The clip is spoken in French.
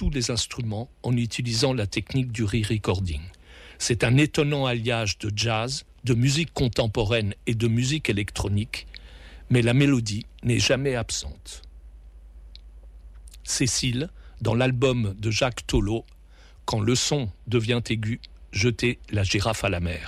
tous les instruments en utilisant la technique du re-recording. C'est un étonnant alliage de jazz, de musique contemporaine et de musique électronique, mais la mélodie n'est jamais absente. Cécile, dans l'album de Jacques Tolot, « Quand le son devient aigu, jetez la girafe à la mer ».